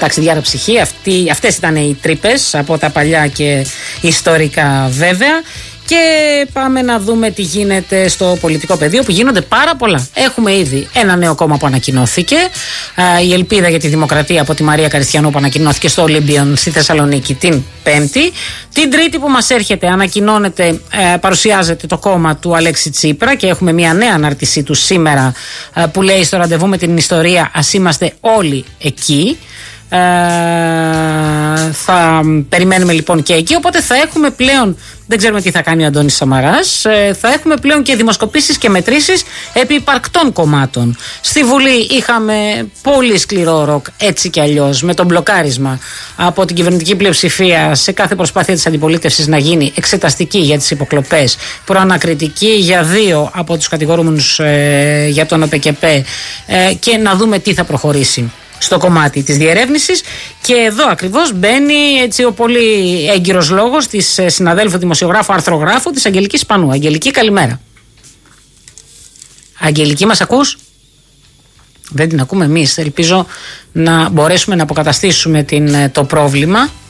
ταξιδιάρα ψυχή. Αυτές ήταν οι τρύπες από τα παλιά και ιστορικά βέβαια. Και πάμε να δούμε τι γίνεται στο πολιτικό πεδίο, που γίνονται πάρα πολλά. Έχουμε ήδη ένα νέο κόμμα που ανακοινώθηκε, η Ελπίδα για τη Δημοκρατία από τη Μαρία Καριστιανού, που ανακοινώθηκε στο Ολύμπιον στη Θεσσαλονίκη την Πέμπτη. Την Τρίτη που μας έρχεται ανακοινώνεται, παρουσιάζεται το κόμμα του Αλέξη Τσίπρα και έχουμε μια νέα ανάρτησή του σήμερα που λέει: στο ραντεβού με την ιστορία ας είμαστε όλοι εκεί. Θα περιμένουμε λοιπόν και εκεί, οπότε θα έχουμε πλέον, δεν ξέρουμε τι θα κάνει ο Αντώνης Σαμαράς, θα έχουμε πλέον και δημοσκοπήσεις και μετρήσεις επί υπαρκτών κομμάτων. Στη Βουλή είχαμε πολύ σκληρό ροκ, έτσι κι αλλιώς, με το μπλοκάρισμα από την κυβερνητική πλειοψηφία σε κάθε προσπάθεια της αντιπολίτευσης να γίνει εξεταστική για τις υποκλοπές, προανακριτική για 2 από τους κατηγορούμενους για τον ΟΠΚΠ, και να δούμε τι θα προχωρήσει στο κομμάτι της διερεύνησης. Και εδώ ακριβώς μπαίνει έτσι ο πολύ έγκυρος λόγος της συναδέλφου δημοσιογράφου αρθρογράφου της Αγγελικής Σπανού. Αγγελική, καλημέρα. Αγγελική, μας ακούς? Δεν την ακούμε εμείς. Ελπίζω να μπορέσουμε να αποκαταστήσουμε το πρόβλημα.